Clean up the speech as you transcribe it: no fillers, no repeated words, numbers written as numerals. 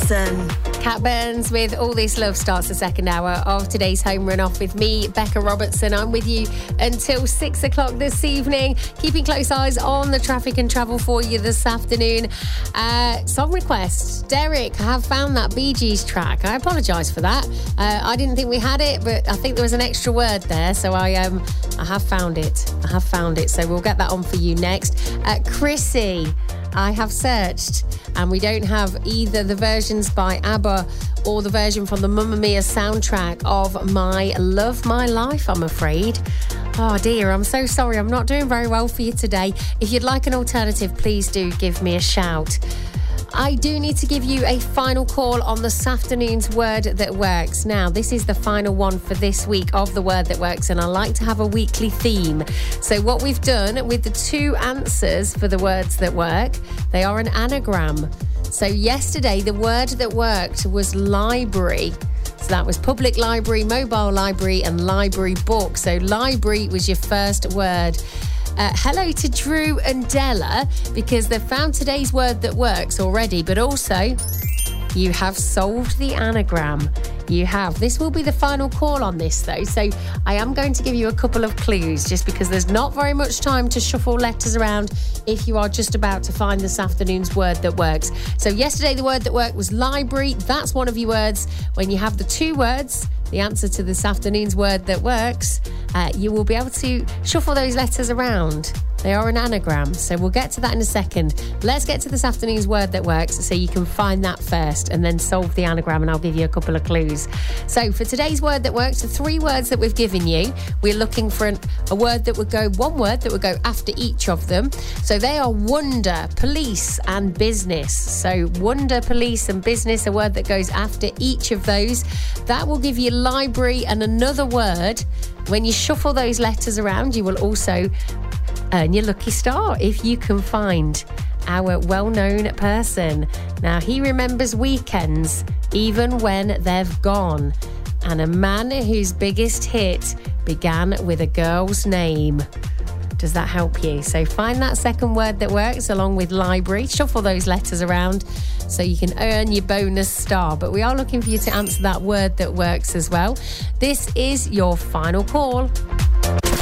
Robertson. Cat Burns with All This Love starts the second hour of today's Home Run Off with me, Becca Robertson. I'm with you until 6 o'clock this evening, keeping close eyes on the traffic and travel for you this afternoon. Song request. Derek, I have found that Bee Gees track. I apologise for that. I didn't think we had it, but I think there was an extra word there, so I have found it. So we'll get that on for you next. Chrissy, I have searched and we don't have either the versions by ABBA or the version from the Mamma Mia soundtrack of My Love, My Life, I'm afraid. Oh dear, I'm so sorry. I'm not doing very well for you today. If you'd like an alternative, please do give me a shout. I do need to give you a final call on this afternoon's Word That Works. Now, this is the final one for this week of the Word That Works, and I like to have a weekly theme. So what we've done with the two answers for the words that work, they are an anagram. So yesterday, the word that worked was library. So that was public library, mobile library, and library book. So library was your first word. Hello to Drew and Della, because they've found today's word that works already, but also you have solved the anagram. You have. This will be the final call on this, though, so I am going to give you a couple of clues, just because there's not very much time to shuffle letters around if you are just about to find this afternoon's word that works. So yesterday the word that worked was library. That's one of your words. When you have the two words, the answer to this afternoon's word that works, you will be able to shuffle those letters around. They are an anagram, so we'll get to that in a second. Let's get to this afternoon's word that works so you can find that first and then solve the anagram, and I'll give you a couple of clues. So for today's word that works, the three words that we've given you, we're looking for a word that would go, one word that would go after each of them. So they are wonder, police and business. So wonder, police and business, a word that goes after each of those. That will give you library and another word. When you shuffle those letters around, you will also earn your lucky star if you can find our well-known person. Now, he remembers weekends even when they've gone, and a man whose biggest hit began with a girl's name. Does that help you? So find that second word that works along with library, shuffle those letters around so you can earn your bonus star. But we are looking for you to answer that word that works as well. This is your final call.